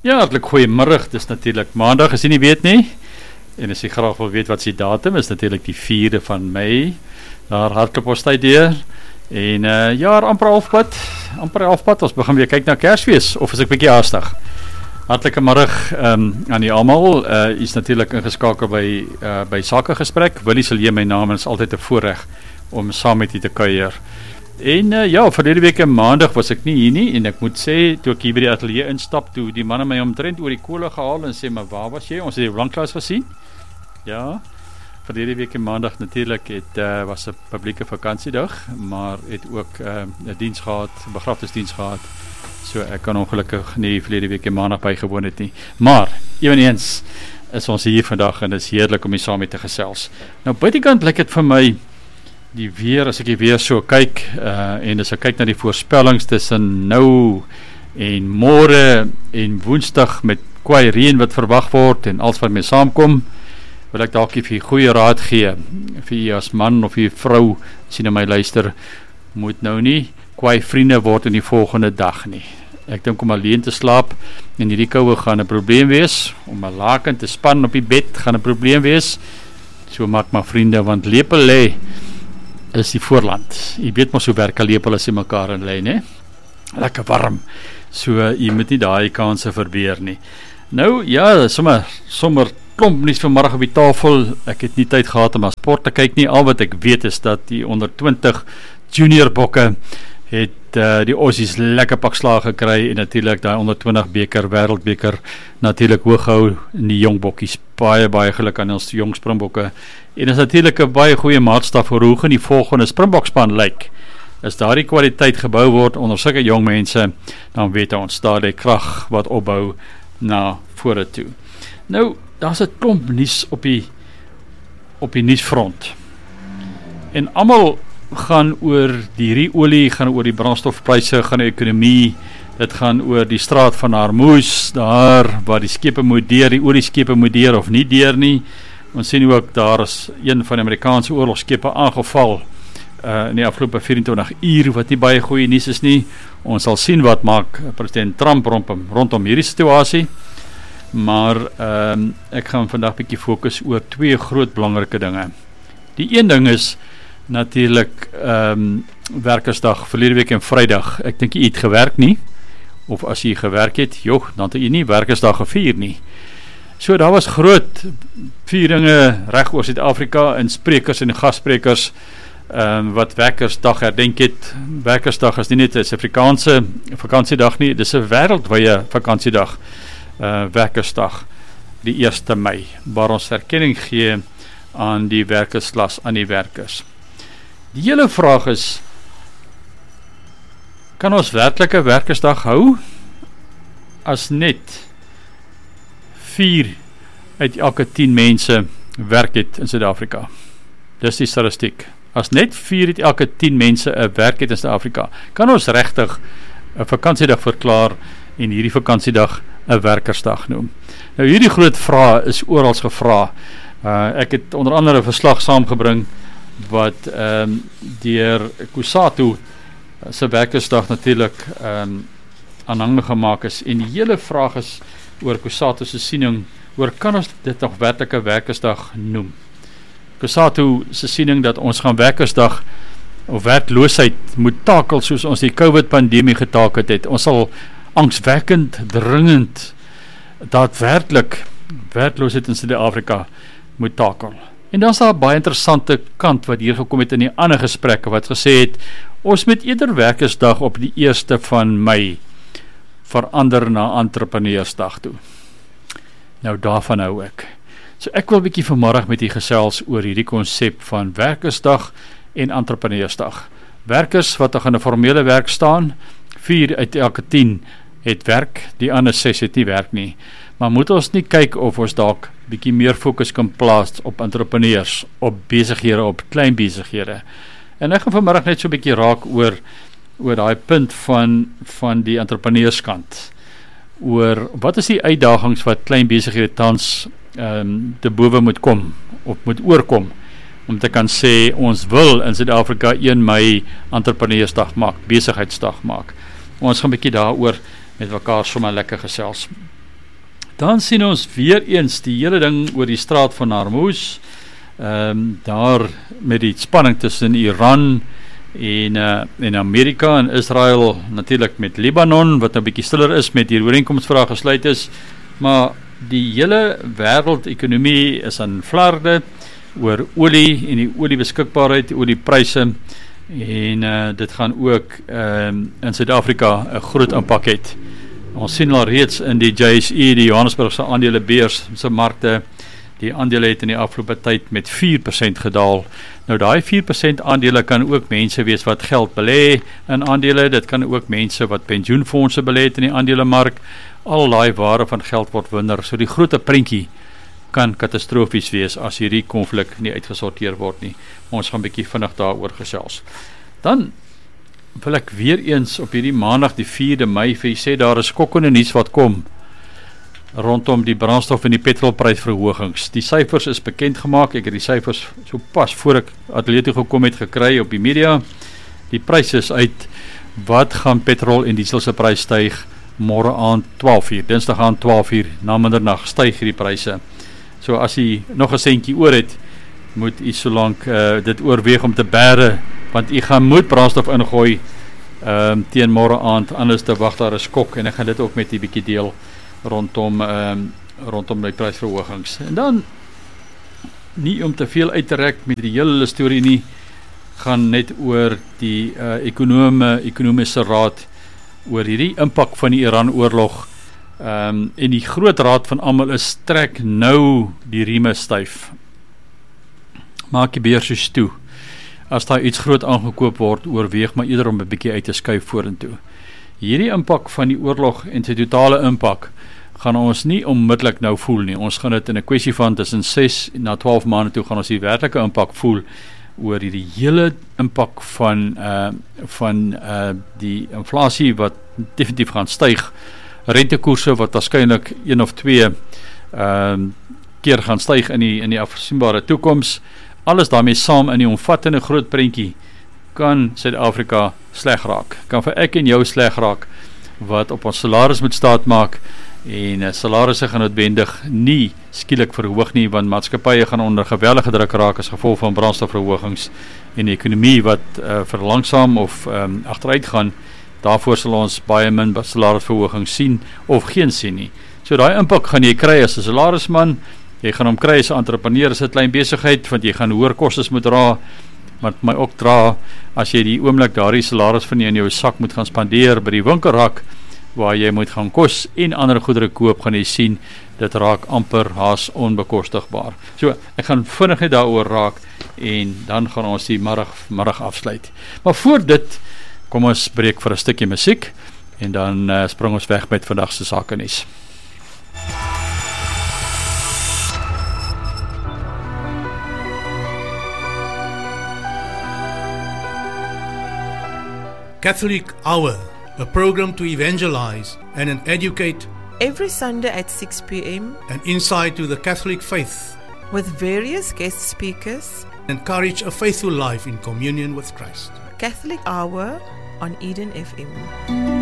Ja, hartlik goeiemiddag. Dis natuurlik maandag, as jy nie weet nie. En as jy graag wil weet wat se datum is, natuurlik die 4de van Mei. Daar hardloop ons tyd deur. En ja, amper halfpad. Ons begin weer kyk na Kersfees, of is ek bietjie haastig? Hartlike middag aan die almal. Is natuurlik ingeskakel by Sakegesprek. Willie Silje my naam, en is altyd 'n voorreg om saam met u te kuier. En ja, verlede week maandag was ek nie hier nie, en ek moet sê, toe ek hier by die ateljee instap, toe die manne my omtrent oor die kole gehaal en sê, maar waar was jy? Ons het die Blanklaas gesien. Ja, verlede week maandag natuurlik was 'n publieke vakansiedag, maar het ook 'n diens gehad, begrafnisdiens gehad. So ek kan ongelukkig nie verlede week maandag bygewoon het nie. Maar eweneens is ons hier vandag en dit is heerlik om hier saam mee te gesels. Nou buitekant lyk dit vir my die weer, as ek die weer so kyk, en as ek kyk na die voorspellings tussen nou en môre en woensdag met kwaai reën wat verwag word en alles wat mee saamkom, wil ek dalk vir goeie raad gee vir jy as man of jy vrou, as jy na my luister, moet nou nie kwaai vriende word in die volgende dag nie. Ek dink om alleen te slaap in hierdie koue gaan 'n probleem wees, om 'n laken te span op die bed gaan 'n probleem wees. So maak maar vriende, want lepel lê is die voorland. Jy weet mos hoe werk 'n lepel as jy mekaar in lê, né? Lekker warm. So jy moet nie daai kanse verbeur nie. Nou ja, sommer klomp nuus vanmiddag op die tafel. Ek het nie tyd gehad om na sport te kyk nie. Al wat ek weet is dat die onder 20 junior bokke het die Aussies lekker pak slaag gekry, en natuurlik daai onder 20 beker, wêreldbeker natuurlik hoog gehou in die jong bokkies. Baie geluk aan ons jong springbokke. En is natuurlik 'n baie goeie maatstaf vir hoe gaan die volgende springbokspan lyk. As daardie kwaliteit gebou word onder sulke jong mense, dan weet ons daar die krag wat opbou na vore toe. Nou, daar's 'n klomp nuus op die nuusfront. En almal gaan oor die olie, gaan oor die brandstofpryse, gaan die ekonomie, dit gaan oor die straat van Hormuz, daar waar die skepe moet deur, die olieskepe moet deur of nie deur nie. Ons sien ook, daar is een van die Amerikaanse oorlogskepe aangeval in die afgelope 24 uur, wat nie baie goeie nuus is nie. Ons sal sien wat maak president Trump rondom hierdie situasie. Maar ek gaan vandag bietjie fokus oor twee groot belangrike dinge. Die een ding is natuurlik Werkersdag, verlede week en Vrydag. Ek dink jy het gewerk nie, of as jy gewerk het, dan het jy nie Werkersdag gevier nie. So daar was groot vieringe reg oor Suid-Afrika, en sprekers en gassprekers wat Werkersdag herdenk het. Werkersdag is nie net 'n Suid-Afrikaanse vakansiedag nie, dis 'n wêreldwye vakansiedag, Werkersdag, die 1 Mei, waar ons erkenning gee aan die werkersklas, aan die werkers. Die hele vraag is, kan ons werklik 'n Werkersdag hou as net 4 uit elke 10 mense werk het in Suid-Afrika? Dis die statistiek. As net 4 uit elke 10 mense 'n werk het in Suid-Afrika, kan ons regtig 'n vakansiedag verklaar en hierdie vakansiedag 'n werkersdag noem? Nou hierdie groot vraag is oral gevra. Ek het onder andere 'n verslag saamgebring wat deur Kusatu se werkersdag natuurlik aanhangig gemaak is, en die hele vraag is oor Kusatu se siening oor, kan ons dit nog werklik 'n werkersdag noem? Kusatu se siening dat ons gaan werkersdag of werkloosheid moet takel soos ons die COVID-pandemie getakel het. Ons sal angswekkend, dringend, daadwerklik werkloosheid in Suid-Afrika moet takel. En dan is daar 'n baie interessante kant wat hier gekom het in die ander gesprekke, wat gesê het, ons moet eerder Werkersdag op die 1 van Mei verander na Entrepreneursdag toe. Nou daarvan hou ek. So ek wil bietjie vanmiddag met u gesels oor hierdie konsep van Werkersdag en Entrepreneursdag. Werkers wat aan 'n formele werk staan, 4 uit elke 10 het werk, die ander 6 het nie werk nie. Maar moet ons nie kyk of ons dalk bietjie meer fokus kan plaas op entrepreneurs, op besighede, op klein besighede. En ek gaan vanmiddag net so bietjie raak oor daai punt van die entrepreneurskant. Oor wat is die uitdagings wat klein besighede tans te bowe moet kom, of moet oorkom, om te kan sê, ons wil in Suid-Afrika 1 Mei Entrepreneursdag maak, besigheidsdag maak. Ons gaan 'n bietjie daaroor met mekaar sommer lekker gesels. Dan sien ons weer eens die hele ding oor die straat van Hormuz, daar met die spanning tussen Iran en Amerika en Israel, natuurlik met Libanon, wat 'n bietjie stiller is met die ooreenkomstvraag gesluit is, maar die hele wêreldekonomie is aan flarde oor olie en die oliebeskikbaarheid, oliepryse, en dit gaan ook in Suid-Afrika 'n groot impak hê. Ons sien al reeds in die JSE, die Johannesburgse aandelebeurs se markte, die aandele het in die afgelope tyd met 4% gedaal. Nou daai 4% aandele kan ook mense wees wat geld belê in aandele, dit kan ook mense wat pensioenfondse belê het in die aandelemark, al daai ware van geld word minder, so die groot prentjie kan katastrofies wees as hierdie konflik nie uitgesorteer word nie. Ons gaan 'n bietjie vinnig daaroor gesels. Dan wil ek weer eens op hierdie maandag die 4de Mei vir sê daar is skokkende nuus wat kom rondom die brandstof en die petrolprysverhogings. Die syfers is bekend gemaak, ek het die syfers so pas voor ek ateljee toe gekom het gekry op die media. Die pryse is uit, wat gaan petrol en diesel se prys styg môre aand 12:00, dinsdag aand 12:00, na middernag styg hierdie pryse. So as jy nog 'n sentjie oor het, moet jy solank dit oorweeg om te bære, want jy gaan moet brandstof ingooi teen môre aand, anders te wag daar 'n skok, en ek gaan dit ook met 'n bietjie deel rondom die prysverhogings. En dan, nie om te veel uit te rek met die hele storie nie, gaan net oor die ekonomiese raad, oor hierdie impak van die Iran-oorlog, en die groot raad van almal is, trek nou die rieme styf. Maak die beursies toe. As daar iets groot aangekoop word, oorweeg maar eerder om 'n bietjie uit te skuif vorentoe. Hierdie impak van die oorlog en sy totale impak gaan ons nie onmiddellik nou voel nie. Ons gaan dit in 'n kwessie van tussen 6 na 12 maande toe gaan ons die werklike impak voel oor die hele impak van die inflasie wat definitief gaan styg, rentekoerse wat waarskynlik 1 of 2 keer gaan styg in die afsienbare toekoms. Alles daarmee saam in die omvattende groot prentjie kan Suid-Afrika sleg raak. Kan vir ek en jou sleg raak, wat op ons salaris moet staat maak, en salarisse gaan noodwendig nie skielik verhoog nie, want maatskappye gaan onder geweldige druk raak as gevolg van brandstofverhogings en die ekonomie wat verlangsaam of agteruit gaan. Daarvoor sal ons baie min salarisverhogings sien of geen sien nie. So daai impak gaan jy kry as 'n salarisman, jy gaan hom kry as 'n entrepreneur, as 'n klein besigheid, want jy gaan hoër kostes moet dra, maar my ook dra as jy die oomblik daardie salaris van jy in jou sak moet gaan spandeer by die winkelrak, waar jy moet gaan kos en ander goedere koop, gaan jy sien, dit raak amper haas onbekostigbaar. So, ek gaan vinnig net daaroor raak, en dan gaan ons die middag afsluit. Maar voor dit, kom ons breek vir 'n stukkie musiek, en dan spring ons weg met vandag se sake nuus. Catholic Hour, a program to evangelize and educate, every Sunday at 6 p.m. an insight to the Catholic faith, with various guest speakers. encourage a faithful life in communion with Christ. Catholic Hour on Eden FM.